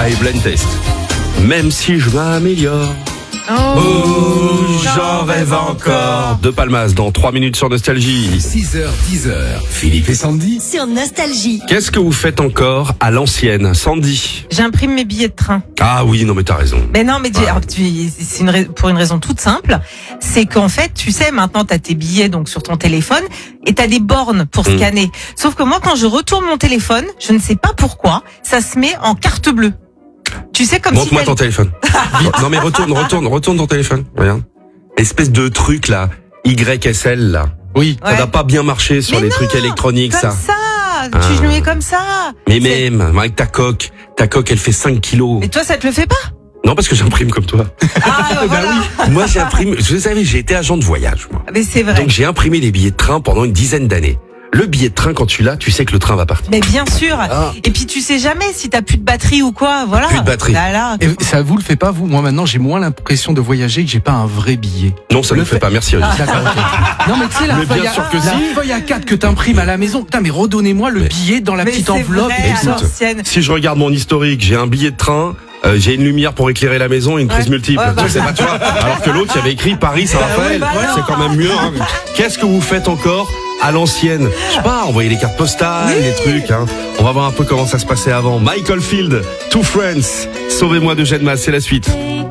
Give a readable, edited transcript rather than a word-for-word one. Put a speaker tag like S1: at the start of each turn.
S1: Allez, blind test. Même si je m'améliore, j'en rêve encore. De Palmas dans 3 minutes sur Nostalgie.
S2: 6h, 10h, Philippe et Sandy.
S3: Sur Nostalgie.
S1: Qu'est-ce que vous faites encore à l'ancienne, Sandy?
S4: J'imprime mes billets de train.
S1: Ah oui, non mais t'as raison.
S4: Mais non, mais c'est pour une raison toute simple. C'est qu'en fait, tu sais, maintenant t'as tes billets donc sur ton téléphone et t'as des bornes pour scanner. Sauf que moi, quand je retourne mon téléphone, je ne sais pas pourquoi, ça se met en carte bleue. Tu sais, comme
S1: Montre-moi
S4: si
S1: ton téléphone. Non mais retourne ton téléphone. Regarde. Espèce de truc là, YSL là.
S2: Oui.
S1: Ça n'a pas bien marché sur les trucs électroniques
S4: comme ça. Tu le mets comme ça.
S1: Mais même, avec ta coque elle fait 5 kilos.
S4: Et toi, ça te le fait pas?
S1: Non, parce que j'imprime comme toi.
S4: Ah, voilà.
S1: Moi, j'imprime, vous savez, j'ai été agent de voyage, moi.
S4: Mais c'est vrai.
S1: Donc, j'ai imprimé les billets de train pendant une dizaine d'années. Le billet de train, quand tu l'as, tu sais que le train va partir.
S4: Mais bien sûr. Et puis tu sais jamais si t'as plus de batterie ou quoi, voilà.
S1: Plus de batterie.
S4: Là.
S2: Et ça vous le fait pas, vous? Moi, maintenant, j'ai moins l'impression de voyager que j'ai pas un vrai billet.
S1: Non, ça ne le fait pas, merci Olivier.
S2: D'accord, ok. Non, mais tu sais, la feuille A4 que t'imprimes à la maison. Putain, mais redonnez-moi le billet dans la petite enveloppe.
S4: Vrai,
S2: et ça.
S1: Si je regarde mon historique, j'ai un billet de train, j'ai une lumière pour éclairer la maison et une prise multiple.
S4: Ouais,
S1: C'est pas toi. Alors que l'autre, il avait écrit Paris Saint-Raphaël. C'est quand même mieux, hein. Qu'est-ce que vous faites encore à l'ancienne? Je sais pas, envoyer les cartes postales, les trucs, hein. On va voir un peu comment ça se passait avant. Michael Field, Two Friends. Sauvez-moi de Jeanne Masse, c'est la suite.